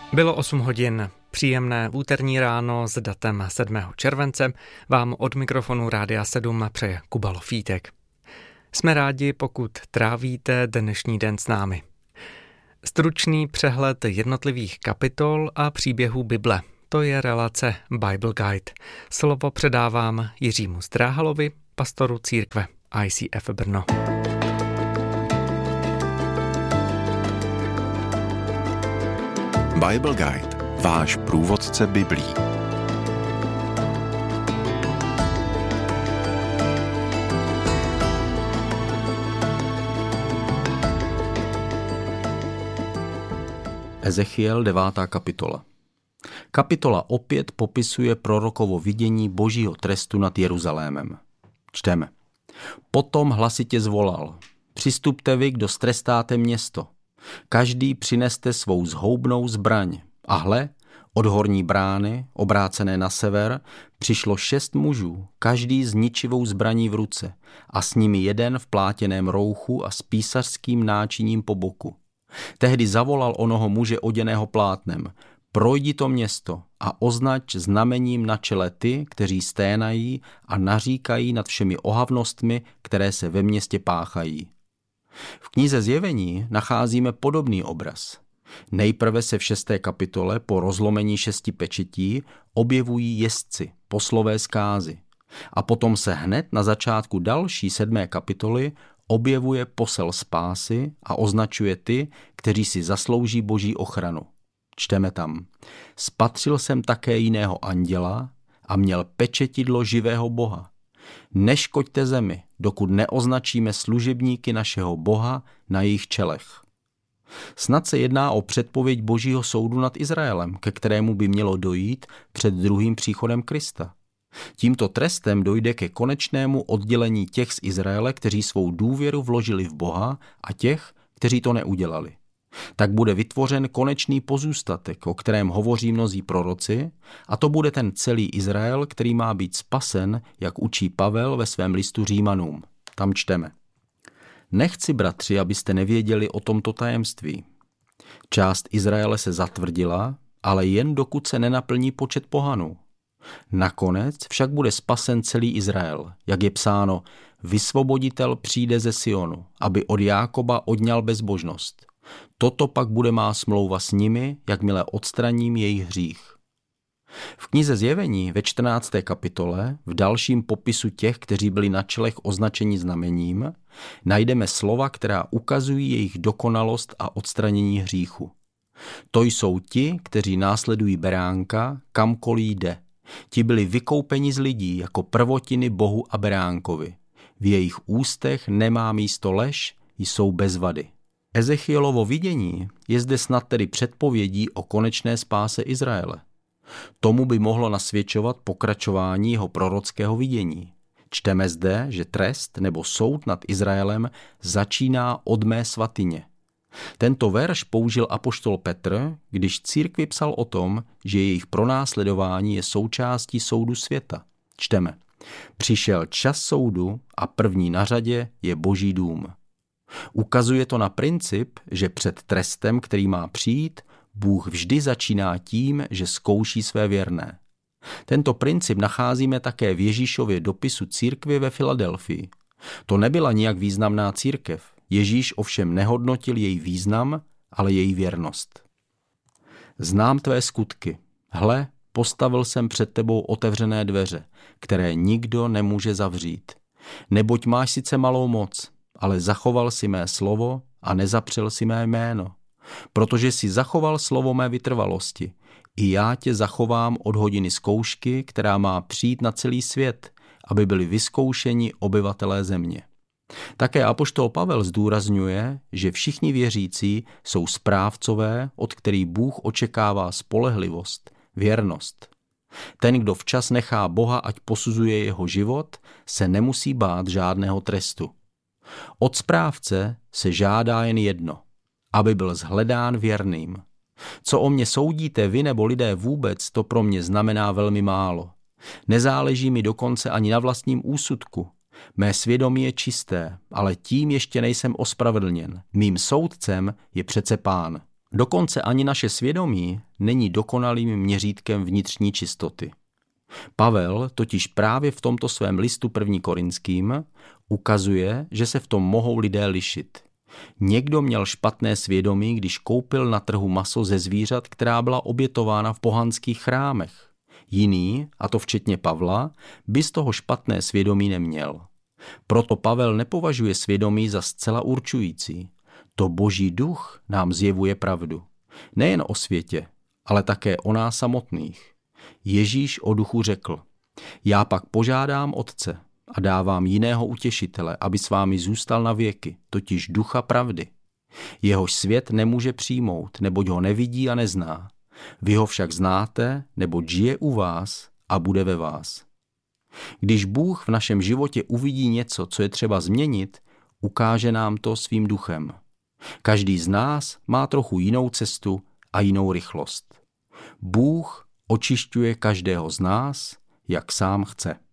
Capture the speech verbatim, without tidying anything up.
Bylo osm hodin. Příjemné úterní ráno s datem sedmého července vám od mikrofonu Rádia sedm přeje Kuba Lofítek. Jsme rádi, pokud trávíte dnešní den s námi. Stručný přehled jednotlivých kapitol a příběhů Bible. To je relace Bible Guide. Slovo předávám Jiřímu Stráhalovi, pastoru církve I C F Brno. Bible Guide, váš průvodce Biblí. Ezechiel devátá kapitola. Kapitola opět popisuje prorokovo vidění božího trestu nad Jeruzalémem. Čteme. Potom hlasitě zvolal: Přistupte vy, kdo strestáte město. Každý přineste svou zhoubnou zbraň. A hle, od horní brány, obrácené na sever, přišlo šest mužů, každý s ničivou zbraní v ruce, a s nimi jeden v plátěném rouchu a s písařským náčiním po boku. Tehdy zavolal onoho muže oděného plátnem: Projdi to město a označ znamením na čele ty, kteří sténají a naříkají nad všemi ohavnostmi, které se ve městě páchají. V knize Zjevení nacházíme podobný obraz. Nejprve se v šesté kapitole po rozlomení šesti pečetí objevují jezdci, poslové zkázy. A potom se hned na začátku další sedmé kapitoly objevuje posel spásy a označuje ty, kteří si zaslouží boží ochranu. Čteme tam: Spatřil jsem také jiného anděla a měl pečetidlo živého Boha. Neškoďte zemi, dokud neoznačíme služebníky našeho Boha na jejich čelech. Snad se jedná o předpověď božího soudu nad Izraelem, ke kterému by mělo dojít před druhým příchodem Krista. Tímto trestem dojde ke konečnému oddělení těch z Izraele, kteří svou důvěru vložili v Boha, a těch, kteří to neudělali. Tak bude vytvořen konečný pozůstatek, o kterém hovoří mnozí proroci, a to bude ten celý Izrael, který má být spasen, jak učí Pavel ve svém listu Římanům. Tam čteme: Nechci, bratři, abyste nevěděli o tomto tajemství. Část Izraele se zatvrdila, ale jen dokud se nenaplní počet pohanů. Nakonec však bude spasen celý Izrael, jak je psáno: Vysvoboditel přijde ze Sionu, aby od Jákoba odňal bezbožnost. Toto pak bude má smlouva s nimi, jakmile odstraním jejich hřích. V knize Zjevení ve čtrnácté kapitole, v dalším popisu těch, kteří byli na čelech označeni znamením, najdeme slova, která ukazují jejich dokonalost a odstranění hříchu. To jsou ti, kteří následují beránka, kamkoliv jde. Ti byli vykoupeni z lidí jako prvotiny Bohu a beránkovi. V jejich ústech nemá místo lež, jsou bez vady. Ezechielovo vidění je zde snad tedy předpovědí o konečné spáse Izraele. Tomu by mohlo nasvědčovat pokračování jeho prorockého vidění. Čteme zde, že trest nebo soud nad Izraelem začíná od mé svatyně. Tento verš použil apoštol Petr, když církvi psal o tom, že jejich pronásledování je součástí soudu světa. Čteme: Přišel čas soudu a první na řadě je Boží dům. Ukazuje to na princip, že před trestem, který má přijít, Bůh vždy začíná tím, že zkouší své věrné. Tento princip nacházíme také v Ježíšově dopisu církvi ve Filadelfii. To nebyla nijak významná církev. Ježíš ovšem nehodnotil její význam, ale její věrnost. Znám tvé skutky. Hle, postavil jsem před tebou otevřené dveře, které nikdo nemůže zavřít. Neboť máš sice malou moc, ale zachoval si mé slovo a nezapřel si mé jméno. Protože si zachoval slovo mé vytrvalosti, i já tě zachovám od hodiny zkoušky, která má přijít na celý svět, aby byli vyzkoušeni obyvatelé země. Také apoštol Pavel zdůrazňuje, že všichni věřící jsou správcové, od kterých Bůh očekává spolehlivost, věrnost. Ten, kdo včas nechá Boha, ať posuzuje jeho život, se nemusí bát žádného trestu. Od správce se žádá jen jedno, aby byl shledán věrným. Co o mě soudíte vy nebo lidé vůbec, to pro mě znamená velmi málo. Nezáleží mi dokonce ani na vlastním úsudku. Mé svědomí je čisté, ale tím ještě nejsem ospravedlněn. Mým soudcem je přece Pán. Dokonce ani naše svědomí není dokonalým měřítkem vnitřní čistoty. Pavel totiž právě v tomto svém listu první Korinským ukazuje, že se v tom mohou lidé lišit. Někdo měl špatné svědomí, když koupil na trhu maso ze zvířat, která byla obětována v pohanských chrámech. Jiný, a to včetně Pavla, by z toho špatné svědomí neměl. Proto Pavel nepovažuje svědomí za zcela určující. To Boží duch nám zjevuje pravdu. Nejen o světě, ale také o nás samotných. Ježíš o duchu řekl: Já pak požádám Otce a dávám jiného utěšitele, aby s vámi zůstal na věky, totiž ducha pravdy. Jehož svět nemůže přijmout, neboť ho nevidí a nezná. Vy ho však znáte, neboť žije u vás a bude ve vás. Když Bůh v našem životě uvidí něco, co je třeba změnit, ukáže nám to svým duchem. Každý z nás má trochu jinou cestu a jinou rychlost. Bůh očišťuje každého z nás, jak sám chce.